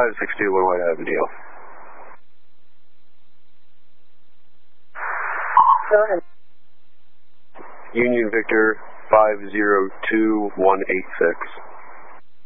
562 One White Avenue. Go ahead. Union Victor 502186.